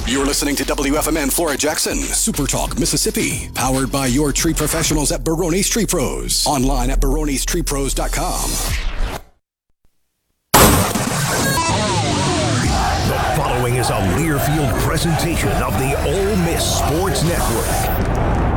You're listening to WFMN Flora Jackson, Super Talk, Mississippi. Powered by your tree professionals at Barone's Tree Pros. Online at baronestreepros.com. The following is a Learfield presentation of the Ole Miss Sports Network.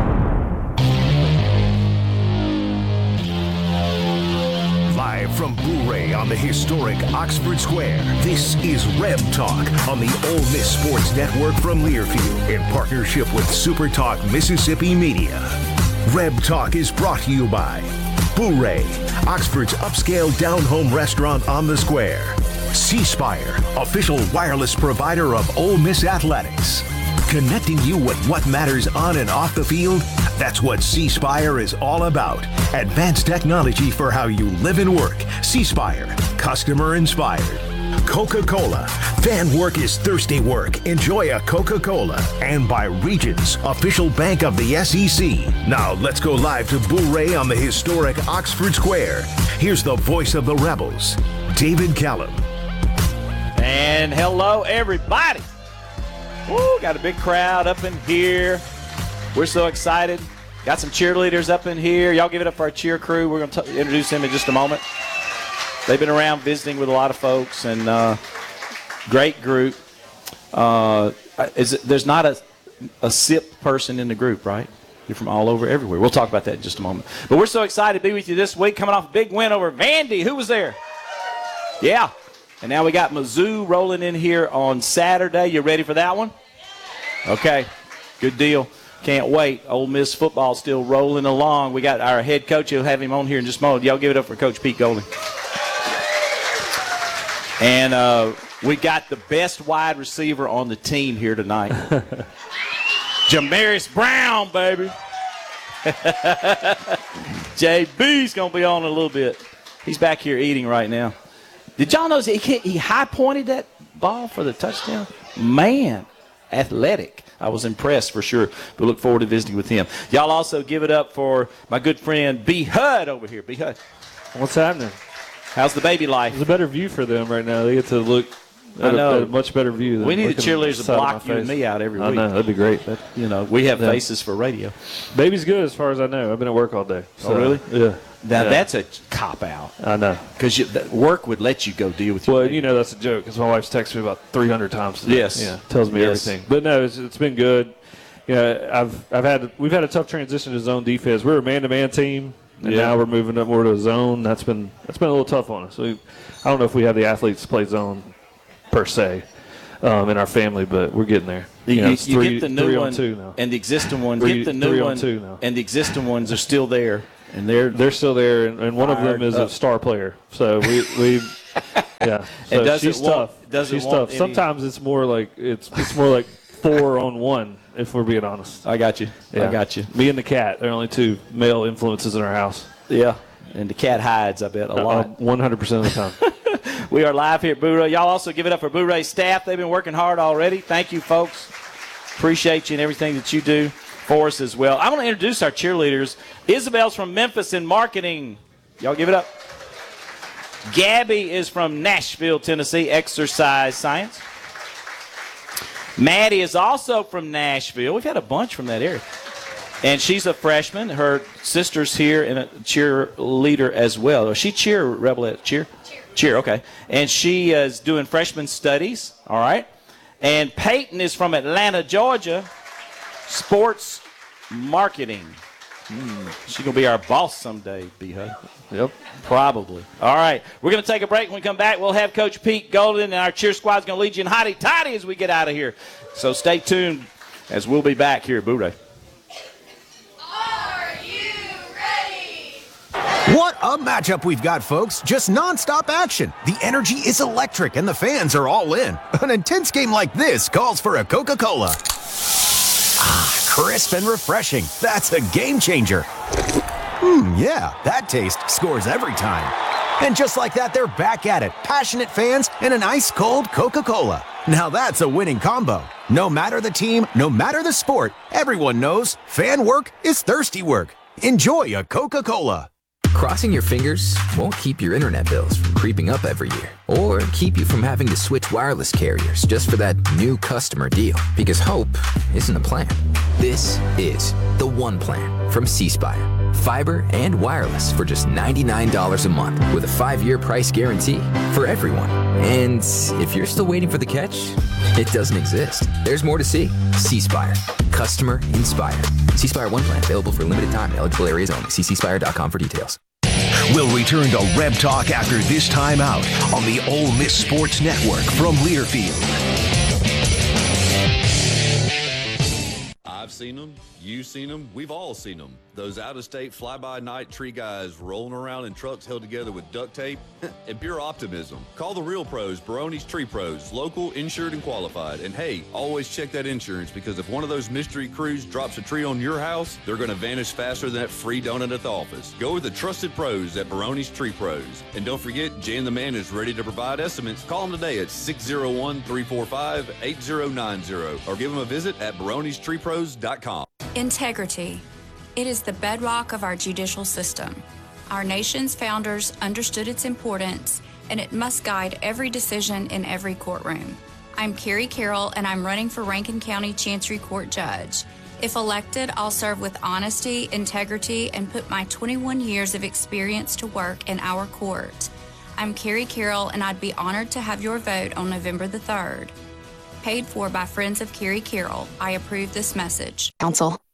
Live from Boo-Ray on the historic Oxford Square, this is Reb Talk on the Ole Miss Sports Network from Learfield in partnership with Super Talk Mississippi Media. Reb Talk is brought to you by Boo-Ray, Oxford's upscale down-home restaurant on the square. C-Spire, official wireless provider of Ole Miss Athletics. Connecting you with what matters on and off the field, that's what C-Spire is all about. Advanced technology for how you live and work. C-Spire, customer inspired. Coca-Cola, fan work is thirsty work. Enjoy a Coca-Cola. And by Regions, official bank of the SEC. Now let's go live to Boo-Ray on the historic Oxford Square. Here's the voice of the Rebels, David Callum. And hello, everybody. Woo, got a big crowd up in here. We're so excited. Got some cheerleaders up in here. Y'all give it up for our cheer crew. We're going to introduce them in just a moment. They've been around visiting with a lot of folks, and great group. There's not a SIP person in the group, right? You're from all over, everywhere. We'll talk about that in just a moment. But we're so excited to be with you this week, coming off a big win over Vandy. Who was there? Yeah. And now we got Mizzou rolling in here on Saturday. You ready for that one? Okay, good deal. Can't wait. Ole Miss football still rolling along. We got our head coach. You'll have him on here in just a moment. Y'all give it up for Coach Pete Golding. And we got the best wide receiver on the team here tonight. Jamarius Brown, baby. JB's going to be on in a little bit. He's back here eating right now. Did y'all notice he high-pointed that ball for the touchdown? Man, athletic. I was impressed for sure. But look forward to visiting with him. Y'all also give it up for my good friend B. Hud over here. B. Hud. What's happening? How's the baby life? It's a better view for them right now. They get to look at a much better view. We need the cheerleaders to block you and me out every week. I know. That'd be great. We have faces for radio. Baby's good as far as I know. I've been at work all day. So, oh, really? Yeah. Now, that's a cop-out. I know. Because work would let you go deal with your baby. That's a joke because my wife's texted me about 300 times today. Yes. Yeah, tells me everything. But, no, it's been good. We've had a tough transition to zone defense. We're a man-to-man team, and now we're moving up more to a zone. That's been a little tough on us. I don't know if we have the athletes to play zone per se in our family, but we're getting there. You get the new one and the existing ones. Get the new one and the existing ones are still there. And they're still there, and one of them is a star player. So we yeah. So and she's tough. She's tough. Sometimes it's more like 4-on-1, if we're being honest. I got you. Yeah. I got you. Me and the cat. There are only two male influences in our house. Yeah. And the cat hides, I bet, a lot. 100% of the time. We are live here at Boo-Ray. Y'all also give it up for Boo-Ray staff. They've been working hard already. Thank you, folks. Appreciate you and everything that you do for us as well. I want to introduce our cheerleaders. Isabel's from Memphis in marketing. Y'all give it up. Gabby is from Nashville, Tennessee, exercise science. Maddie is also from Nashville. We've had a bunch from that area. And she's a freshman. Her sister's here and a cheerleader as well. Is she cheer, Rebelette? Cheer? Cheer, okay. And she is doing freshman studies, all right. And Peyton is from Atlanta, Georgia. Sports marketing. She's going to be our boss someday, B-Hud. Yep. Probably. All right. We're going to take a break. When we come back, we'll have Coach Pete Golden, and our cheer squad's going to lead you in hotty-toddy as we get out of here. So stay tuned as we'll be back here at Boo-Ray. Are you ready? What a matchup we've got, folks. Just nonstop action. The energy is electric, and the fans are all in. An intense game like this calls for a Coca-Cola. Crisp and refreshing. That's a game changer. Yeah, that taste scores every time. And just like that, they're back at it. Passionate fans and an ice-cold Coca-Cola. Now that's a winning combo. No matter the team, no matter the sport, everyone knows fan work is thirsty work. Enjoy a Coca-Cola. Crossing your fingers won't keep your internet bills from creeping up every year, or keep you from having to switch wireless carriers just for that new customer deal. Because hope isn't a plan. This is the One Plan from C Spire. Fiber and wireless for just $99 a month with a 5-year price guarantee for everyone. And if you're still waiting for the catch, it doesn't exist. There's more to see. C Spire. Customer inspired. C Spire One Plan available for a limited time. Eligible areas only. See cspire.com for details. We'll return to Reb Talk after this time out on the Ole Miss Sports Network from Learfield. I've seen them. You've seen them. We've all seen them. Those out-of-state fly-by-night tree guys rolling around in trucks held together with duct tape and pure optimism. Call the real pros, Barone's Tree Pros, local, insured, and qualified. And hey, always check that insurance, because if one of those mystery crews drops a tree on your house, they're going to vanish faster than that free donut at the office. Go with the trusted pros at Barone's Tree Pros. And don't forget, Jan the Man is ready to provide estimates. Call them today at 601-345-8090 or give them a visit at baronestreepros.com. Integrity. It is the bedrock of our judicial system. Our nation's founders understood its importance, and it must guide every decision in every courtroom. I'm Carrie Carroll, and I'm running for Rankin County Chancery Court Judge. If elected, I'll serve with honesty, integrity, and put my 21 years of experience to work in our court. I'm Carrie Carroll, and I'd be honored to have your vote on November the 3rd. Paid for by Friends of Carrie Carroll, I approve this message. Counsel.